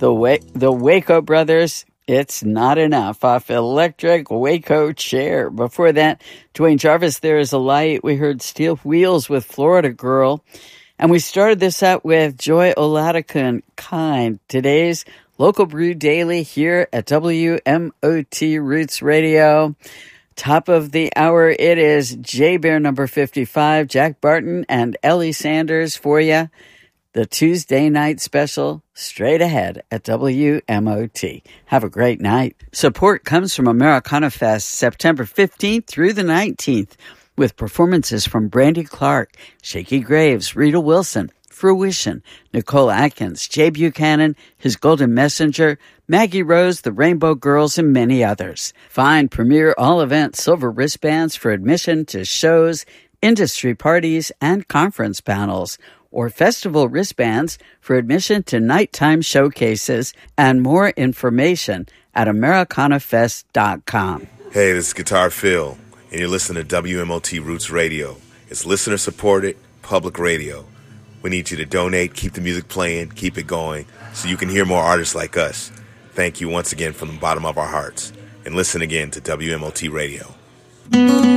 The Waco Brothers, It's Not Enough, off Electric Waco Chair. Before that, Dwayne Jarvis, There Is a Light. We heard Steel Wheels with Florida Girl. And we started this out with Joy Oladokun, Kind. Today's Local Brew Daily here at WMOT Roots Radio. Top of the hour, it is J-Bear number 55, Jack Barton and Ellie Sanders for you. The Tuesday night special, straight ahead at WMOT. Have a great night. Support comes from Americana Fest, September 15th through the 19th, with performances from Brandy Clark, Shaky Graves, Rita Wilson, Fruition, Nicole Atkins, Jay Buchanan, His Golden Messenger, Maggie Rose, The Rainbow Girls, and many others. Find Premier All-Event silver wristbands for admission to shows, industry parties, and conference panels, or festival wristbands for admission to nighttime showcases, and more information at AmericanaFest.com. Hey, this is Guitar Phil, and you're listening to WMOT Roots Radio. It's listener-supported, public radio. We need you to donate, keep the music playing, keep it going, so you can hear more artists like us. Thank you once again from the bottom of our hearts. And listen again to WMOT Radio.